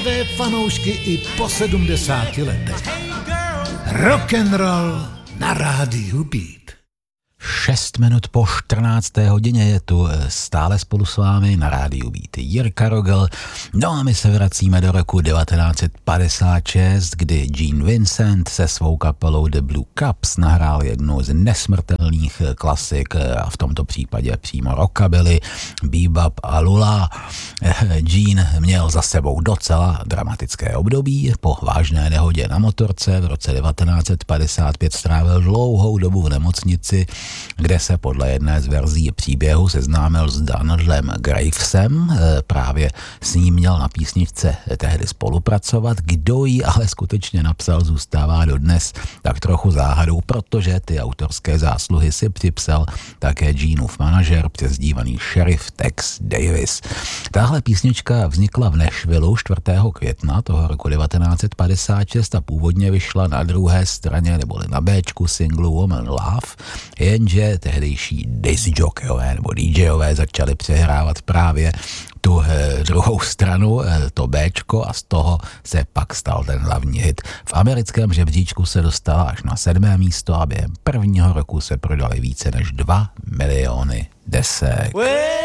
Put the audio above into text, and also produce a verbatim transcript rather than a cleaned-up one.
své fanoušky i po sedmdesáti letech. Rock'n'roll na rádiu Beat. Šest minut po čtrnácté hodině je tu stále spolu s vámi na rádiu Beat Jirka Rogel. No a my se vracíme do roku devatenáct set padesát šest, kdy Gene Vincent se svou kapelou The Blue Caps nahrál jednu z nesmrtelných klasik, a v tomto případě přímo rockabilly, bebop a lula. Gene měl za sebou docela dramatické období. Po vážné nehodě na motorce v roce devatenáct set padesát pět strávil dlouhou dobu v nemocnici, kde se podle jedné z verzí příběhu seznámil s Donaldem Gravesem. Právě s ním měl na písničce tehdy spolupracovat. Kdo ji ale skutečně napsal, zůstává dodnes tak trochu záhadou, protože ty autorské zásluhy si připsal také Geneův manažer, přezdívaný Sheriff Tex Davis. Tahle písnička vznikla v Nashvilleu čtvrtého května toho roku devatenáct set padesát šest a původně vyšla na druhé straně, neboli na Bčku singlu Woman Love, jenže tehdejší discjokejové nebo DJové začali přehrávat právě tu eh, druhou stranu, eh, to Bčko, a z toho se pak stal ten hlavní hit. V americkém žebříčku se dostala až na sedmé místo a během prvního roku se prodali více než dva miliony desek.